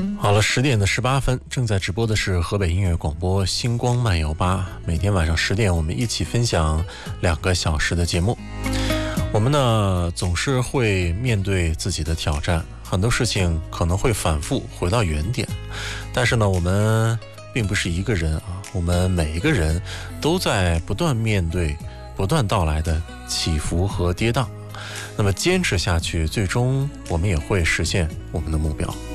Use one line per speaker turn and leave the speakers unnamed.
好了，10点18分，正在直播的是河北音乐广播星光漫游吧。每天晚上10点，我们一起分享2个小时的节目。我们呢，总是会面对自己的挑战，很多事情可能会反复回到原点，但是呢，我们并不是一个人啊，我们每一个人都在不断面对不断到来的起伏和跌宕。那么坚持下去，最终我们也会实现我们的目标。